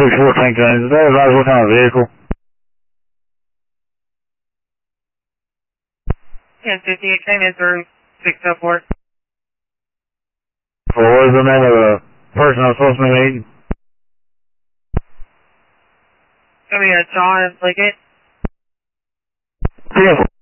264 St. James. Today, advise what kind of vehicle? 1058 came in through 604. For what is the name of the person I'm supposed to be meeting? Come here, John Liggett. Yeah.